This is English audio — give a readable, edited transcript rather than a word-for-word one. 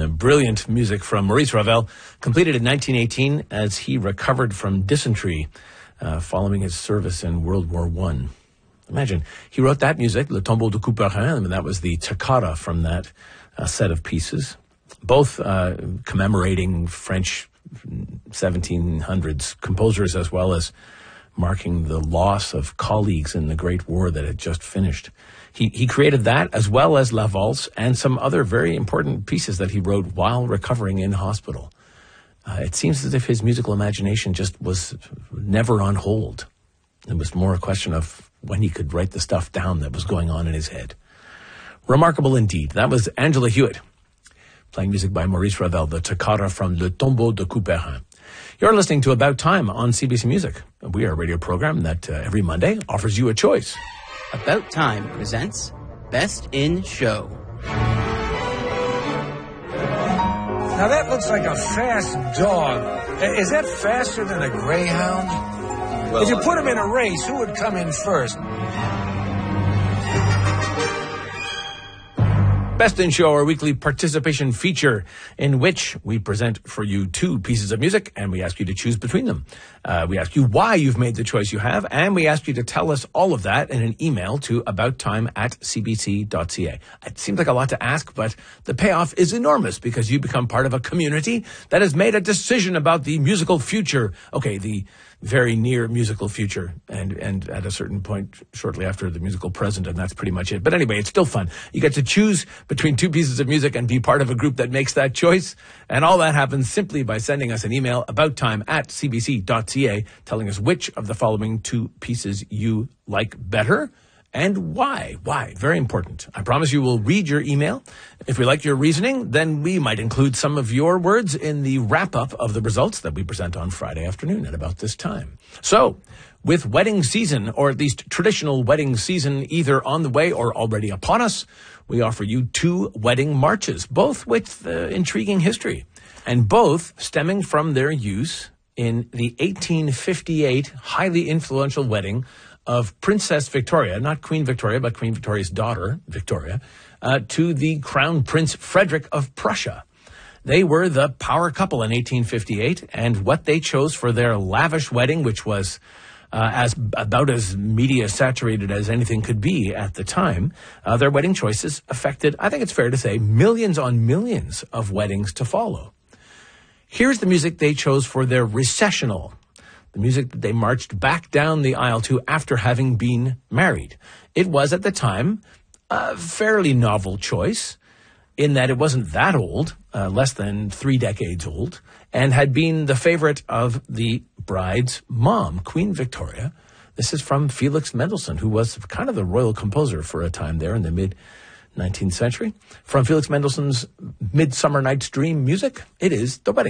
brilliant music from Maurice Ravel, completed in 1918 as he recovered from dysentery following his service in World War I. Imagine, he wrote that music, Le Tombeau de Couperin, and that was the toccata from that set of pieces, both commemorating French 1700s composers as well as marking the loss of colleagues in the Great War that had just finished. He created that as well as La Valse and some other very important pieces that he wrote while recovering in hospital. It seems as if his musical imagination just was never on hold. It was more a question of when he could write the stuff down that was going on in his head. Remarkable indeed. That was Angela Hewitt, playing music by Maurice Ravel, the toccata from Le Tombeau de Couperin. You're listening to About Time on CBC Music. We are a radio program that every Monday offers you a choice. About Time presents Best in Show. Now that looks like a fast dog. Is that faster than a greyhound? Well, if you put him in a race, who would come in first? Best in Show, our weekly participation feature in which we present for you two pieces of music and we ask you to choose between them. We ask you why you've made the choice you have, and we ask you to tell us all of that in an email to abouttime@cbc.ca. It seems like a lot to ask, but the payoff is enormous because you become part of a community that has made a decision about the musical future. Okay, the very near musical future and at a certain point shortly after the musical present, and that's pretty much it. But anyway, it's still fun. You get to choose between two pieces of music and be part of a group that makes that choice. And all that happens simply by sending us an email, abouttime@cbc.ca, telling us which of the following two pieces you like better and why. Why? Very important. I promise you we'll read your email. If we like your reasoning, then we might include some of your words in the wrap-up of the results that we present on Friday afternoon at about this time. So, with wedding season, or at least traditional wedding season, either on the way or already upon us, we offer you two wedding marches, both with intriguing history, and both stemming from their use in the 1858 highly influential wedding of Princess Victoria, not Queen Victoria, but Queen Victoria's daughter, Victoria, to the Crown Prince Frederick of Prussia. They were the power couple in 1858, and what they chose for their lavish wedding, which was about as media-saturated as anything could be at the time, their wedding choices affected, I think it's fair to say, millions on millions of weddings to follow. Here's the music they chose for their recessional, the music that they marched back down the aisle to after having been married. It was, at the time, a fairly novel choice in that it wasn't that old, less than 3 decades old, and had been the favorite of the bride's mom, Queen Victoria. This is from Felix Mendelssohn, who was kind of the royal composer for a time there in the mid-19th century. From Felix Mendelssohn's Midsummer Night's Dream music, it is The Wedding